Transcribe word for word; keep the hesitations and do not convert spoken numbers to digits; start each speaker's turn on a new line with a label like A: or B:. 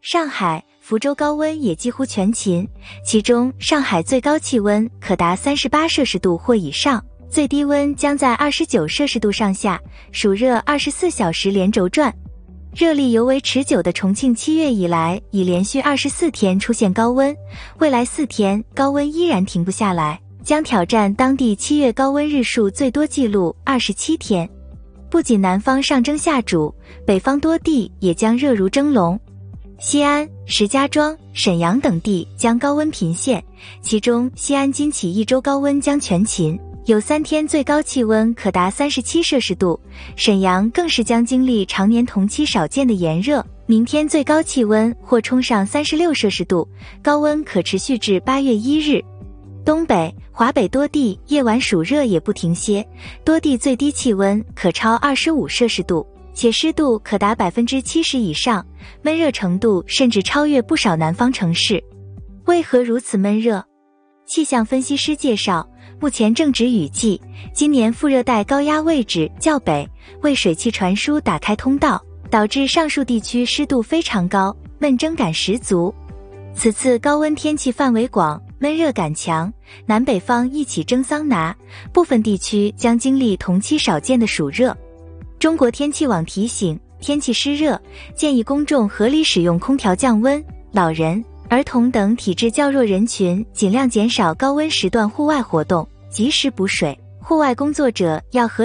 A: 上海、福州高温也几乎全勤，其中上海最高气温可达三十八摄氏度或以上，最低温将在二十九摄氏度上下，暑热二十四小时连轴转。热力尤为持久的重庆七月以来已连续二十四天出现高温，未来四天高温依然停不下来，将挑战当地七月高温日数最多纪录二十七天。不仅南方上蒸下煮，北方多地也将热如蒸笼。西安、石家庄、沈阳等地将高温频现，其中西安今起一周高温将全勤，有三天最高气温可达三十七摄氏度，沈阳更是将经历常年同期少见的炎热，明天最高气温或冲上三十六摄氏度，高温可持续至八月一日。东北、华北多地夜晚暑热也不停歇，多地最低气温可超二十五摄氏度，且湿度可达百分之七十以上，闷热程度甚至超越不少南方城市。为何如此闷热？气象分析师介绍，目前正值雨季，今年副热带高压位置较北，为水汽传输打开通道，导致上述地区湿度非常高，闷蒸感十足。此次高温天气范围广，闷热感强，南北方一起蒸桑拿，部分地区将经历同期少见的暑热。中国天气网提醒，天气湿热，建议公众合理使用空调降温，老人、儿童等体质较弱人群尽量减少高温时段户外活动，及时补水。户外工作者要合